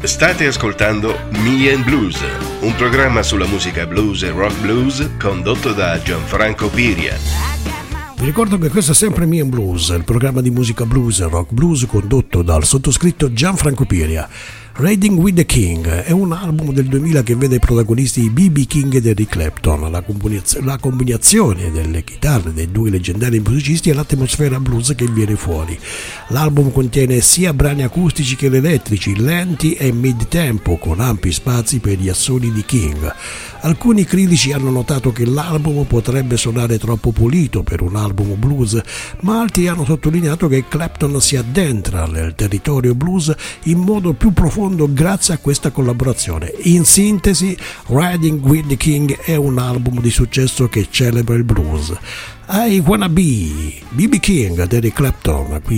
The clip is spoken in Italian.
State ascoltando Me and Blues, un programma sulla musica blues e rock blues condotto da Gianfranco Piria. Vi ricordo che questo è sempre Me and Blues, il programma di musica blues e rock blues condotto dal sottoscritto Gianfranco Piria. Riding with the King è un album del 2000 che vede protagonisti B.B. King ed Eric Clapton. La combinazione delle chitarre dei due leggendari musicisti e l'atmosfera blues che viene fuori. L'album contiene sia brani acustici che elettrici, lenti e mid-tempo, con ampi spazi per gli assoli di King. Alcuni critici hanno notato che l'album potrebbe suonare troppo pulito per un album blues, ma altri hanno sottolineato che Clapton si addentra nel territorio blues in modo più profondo grazie a questa collaborazione. In sintesi, Riding with the King è un album di successo che celebra il blues. I Wanna Be, B.B. King ed Eric Clapton, qui